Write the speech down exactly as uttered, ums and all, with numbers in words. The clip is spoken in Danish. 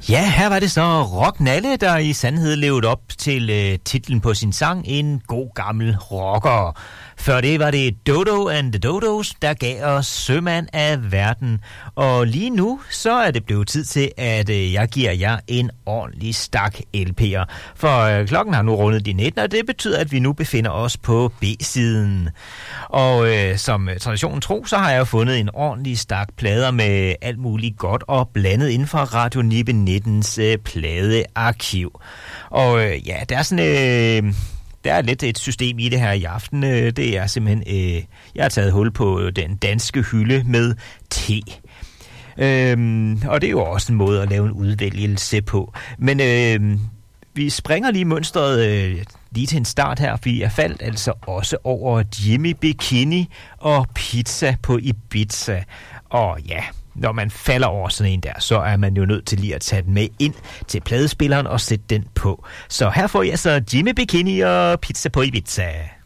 Ja, her var det så Rock Nalle, der i sandhed levede op til øh, titlen på sin sang, En god gammel rocker. Før det var det Dodo and the Dodos, der gav os Sømand af verden. Og lige nu, så er det blevet tid til, at øh, jeg giver jer en ordentlig stak L P'er. For øh, klokken har nu rundet de nitten, og det betyder, at vi nu befinder os på B-siden. Og øh, som traditionen tro, så har jeg fundet en ordentlig stak plader med alt muligt godt og blandet inden for Radio Nibe nittens øh, pladearkiv. Og øh, ja, der er sådan... Øh, Der er lidt et system i det her i aften. Det er simpelthen, øh, jeg har taget hul på den danske hylde med te. Øhm, og det er jo også en måde at lave en udvælgelse på. Men øh, vi springer lige mønstret øh, lige til en start her, fordi jeg faldt altså også over Jimmy Bikini og Pizza på Ibiza. Og ja... Når man falder over sådan en der, så er man jo nødt til lige at tage den med ind til pladespilleren og sætte den på. Så her får jeg så Jimmy Bikini og Pizza på Ibiza.